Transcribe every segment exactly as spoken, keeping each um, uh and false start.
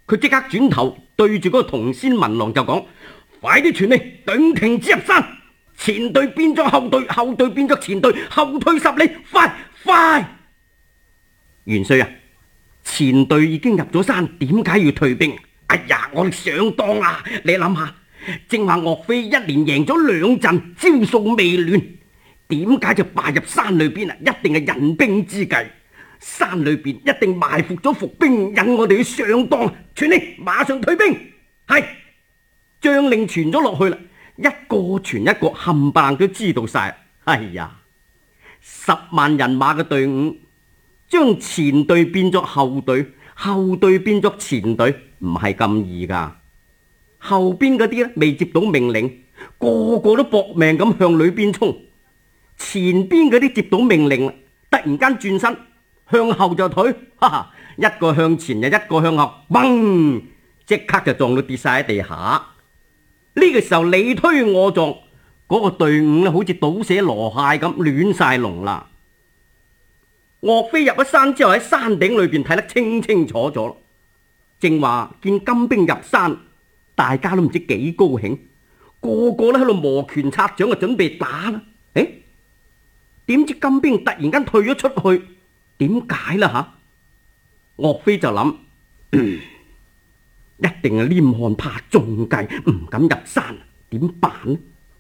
佢即刻轉頭對住嗰個同仙文郎就講：快啲傳令，隊停止入山，前隊變咗後隊，後隊變咗前隊，後退十里，快快！元帥啊，前隊已經入咗山，點解要退兵？哎呀，我哋上當啦！你諗下，正話岳飛一連贏咗兩陣，招數未亂，點解就敗入山裏邊啊？一定係引兵之計，山裏邊一定埋伏咗伏兵，引我哋去上當。傳令，馬上退兵。係將令傳咗落去啦，一個傳一個，冚唪唥都知道晒。哎呀，十萬人馬嘅隊伍，將前隊變作後隊，後隊變作前隊，唔係咁易噶。後邊嗰啲咧未接到命令，個個都搏命咁向裏邊衝。前邊嗰啲接到命令，突然間轉身向後就退，哈哈，一個向前又一個向後，嘣，即刻就撞到跌晒喺地下。呢個時候你推我撞，嗰個隊伍咧好似倒瀉籮蟹咁亂晒龍啦。岳飛入咗山之後喺山頂裏邊睇得清清楚楚，正話見金兵入山，大家都唔知幾高興，個個都喺度摩拳擦掌就準備打啦。誒，點知金兵突然間退咗出去，點解啦吓？岳飛就諗，一定係黏漢怕中計，唔敢入山，點辦呢？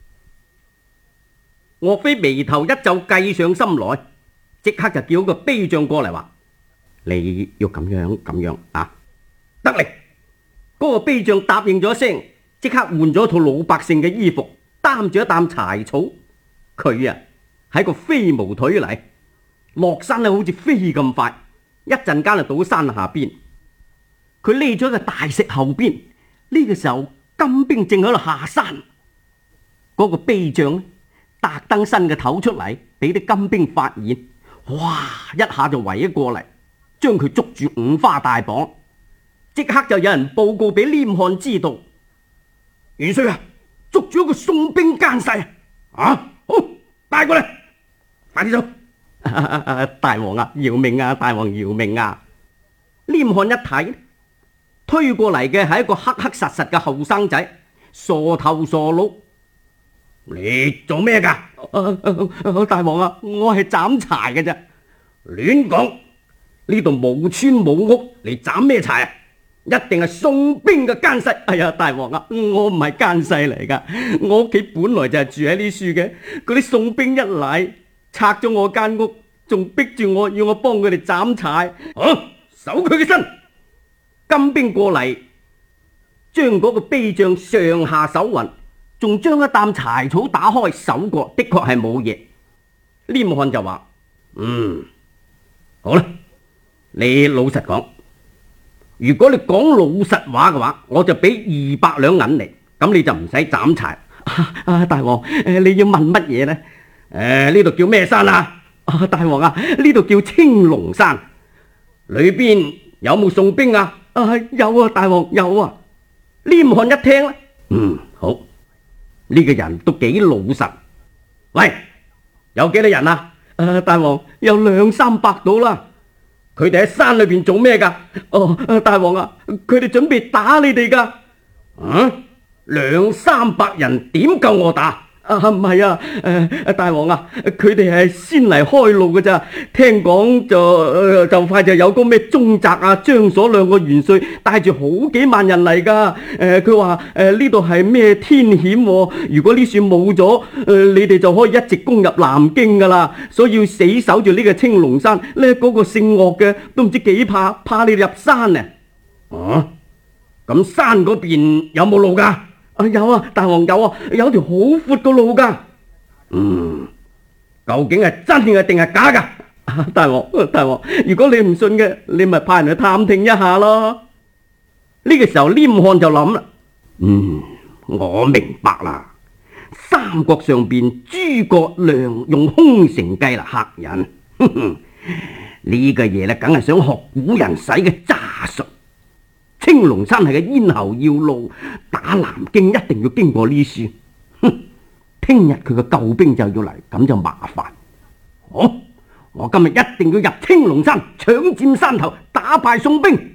岳飛眉頭一皺，計上心來，即刻就叫個裨將過嚟話：你要咁樣咁樣啊！得嚟，嗰個裨將答應咗一聲，即刻換咗套老百姓嘅衣服，擔住一擔柴草，佢啊喺個飛毛腿嚟，落山咧好似飛咁快，一陣間就到山下邊。佢匿咗喺個大石後邊，呢個時候金兵正喺度下山，嗰個裨將特登伸個頭出嚟，俾啲金兵發現，哇！一下就圍咗過嚟，將佢捉住五花大綁，即刻就有人報告俾黏漢知道。元帥啊，捉住一個宋兵奸細啊！好，帶過嚟，快啲走！啊啊啊、大王啊，饒命啊！大王饒命啊！黏漢一睇，推過嚟嘅係一個黑黑實實嘅後生仔，傻頭傻腦。你做咩噶？啊啊、大王啊，我係斬柴嘅啫。亂講！呢度冇村冇屋，你斬咩柴啊？一定係宋兵嘅奸細。哎呀，大王啊，我唔係奸細嚟噶，我屋企本來就係住喺呢處嘅。嗰啲宋兵一嚟，拆咗我間屋，仲逼住我要我幫佢哋斬柴。啊，搜佢嘅身！金兵過嚟，將嗰個裨將上下搜勻，仲將一擔柴草打開搜過，的確係冇嘢。黏漢就話：嗯，好啦，你老實講，如果你講老實話嘅話，我就俾二百兩銀嚟，咁你就唔使斬柴。啊，啊，大王，誒，你要問乜嘢呢？誒，呢度叫咩山啊？啊，大王啊，呢度叫青龍山，裏邊有冇宋兵啊？啊，有啊，大王有啊。黏漢一聽咧，嗯，好，呢個人都幾老實。喂，有幾多人啊？啊，大王有兩三百到啦。佢哋喺山裏邊做咩噶？哦，大王啊，佢哋準備打你哋噶。嗯，兩三百人點夠我打？啊，唔係啊，誒，大王啊，佢哋係先嚟開路嘅咋？聽講就、呃、就快就有個咩宗澤啊、張所兩個元帥帶住好幾萬人嚟噶。誒、呃，佢話誒呢度係咩天險、啊？如果呢處冇咗，誒、呃、你哋就可以一直攻入南京噶啦。所以要死守住呢個青龍山咧，嗰、那個姓岳嘅都唔知幾怕，怕你入山啊！啊，咁山嗰邊有冇路噶？啊，有啊，大王有啊，有條好闊嘅路噶。嗯，究竟係真嘅定係假噶？啊，大王，大王，如果你唔信嘅，你咪派人去探聽一下咯。呢個時候黏漢就諗啦，嗯，我明白啦。三國上邊諸葛亮用空城計嚟嚇人，哼哼，呢個嘢咧，梗係想學古人使嘅詐術。青龍山係個咽喉要路，打南京一定要經過呢處。哼，聽日佢個救兵就要嚟，咁就麻煩。好，我今日一定要入青龍山，搶佔山頭，打敗宋兵。